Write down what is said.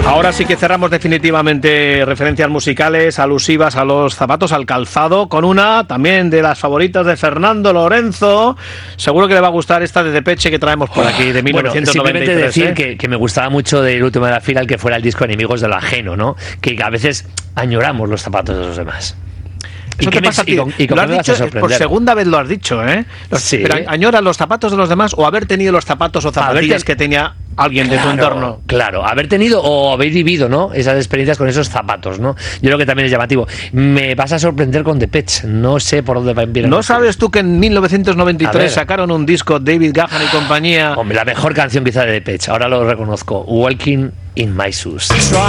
Ahora sí que cerramos definitivamente referencias musicales alusivas a los zapatos, al calzado, con una también de las favoritas de Fernando Lorenzo. Seguro que le va a gustar esta de Depeche que traemos por aquí, de 1993. Simplemente decir que me gustaba mucho del último de la fila el que fuera el disco Enemigos de lo Ajeno, ¿no? Que a veces añoramos los zapatos de los demás. Eso te pasa a ti. Lo has dicho, por segunda vez lo has dicho, ¿eh? Sí. Pero añoras los zapatos de los demás o haber tenido los zapatos o zapatillas que tenía alguien de tu entorno. Claro, haber tenido o haber vivido, ¿no? Esas experiencias con esos zapatos, ¿no? Yo creo que también es llamativo. Me vas a sorprender con Depeche. No sé por dónde va a enviar. ¿No sabes tú que en 1993 sacaron un disco David Gahan y compañía? Hombre, la mejor canción quizá de Depeche, ahora lo reconozco. Walking in My Shoes.